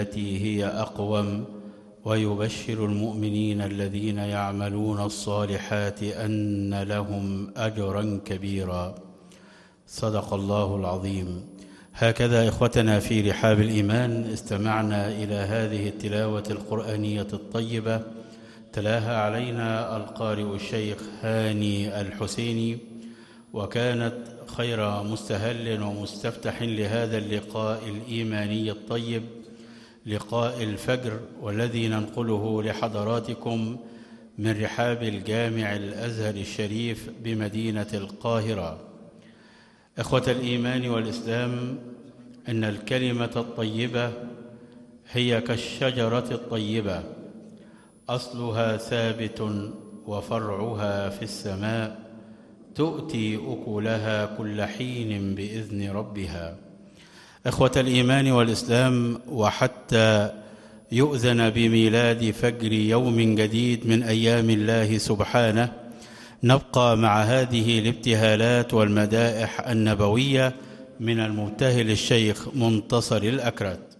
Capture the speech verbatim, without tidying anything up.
التي هي أقوم ويبشر المؤمنين الذين يعملون الصالحات أن لهم أجرا كبيرا. صدق الله العظيم. هكذا إخوتنا في رحاب الإيمان استمعنا إلى هذه التلاوة القرآنية الطيبة، تلاها علينا القارئ الشيخ هاني الحسيني، وكانت خير مستهل ومستفتح لهذا اللقاء الإيماني الطيب، لقاء الفجر، والذي ننقله لحضراتكم من رحاب الجامع الأزهر الشريف بمدينة القاهرة. إخوة الإيمان والإسلام، إن الكلمة الطيبة هي كالشجرة الطيبة، أصلها ثابت وفرعها في السماء، تؤتي أكلها كل حين بإذن ربها. إخوة الإيمان والإسلام، وحتى يؤذن بميلاد فجر يوم جديد من أيام الله سبحانه، نبقى مع هذه الابتهالات والمدائح النبوية من المبتهل الشيخ منتصر الأكرت.